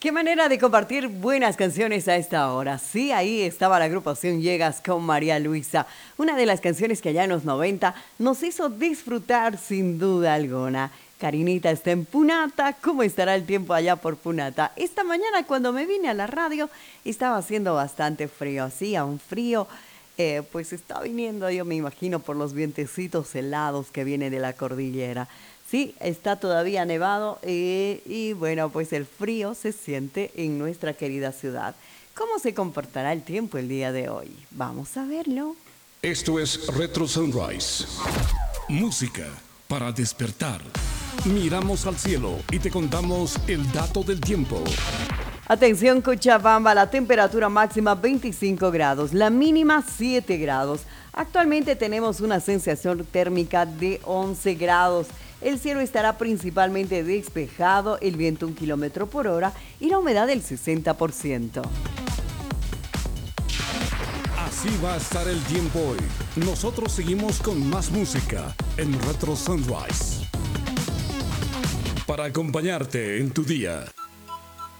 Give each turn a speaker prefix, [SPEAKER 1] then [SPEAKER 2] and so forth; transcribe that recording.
[SPEAKER 1] Qué manera de compartir buenas canciones a esta hora. Sí, ahí estaba la agrupación Llegas con María Luisa, una de las canciones que allá en los 90 nos hizo disfrutar sin duda alguna. Karinita está en Punata. ¿Cómo estará el tiempo allá por Punata? Esta mañana cuando me vine a la radio estaba haciendo bastante frío, hacía un frío, pues está viniendo, yo me imagino, por los vientecitos helados que viene de la cordillera. Sí, está todavía nevado y bueno, pues el frío se siente en nuestra querida ciudad. ¿Cómo se comportará el tiempo el día de hoy? Vamos a verlo.
[SPEAKER 2] Esto es Retro Sunrise. Música para despertar. Miramos al cielo y te contamos el dato del tiempo.
[SPEAKER 1] Atención Cochabamba, la temperatura máxima 25 grados, la mínima 7 grados. Actualmente tenemos una sensación térmica de 11 grados. El cielo estará principalmente despejado, el viento 1 kilómetro por hora y la humedad del 60%.
[SPEAKER 2] Así va a estar el tiempo hoy. Nosotros seguimos con más música en Retro Sunrise. Para acompañarte en tu día.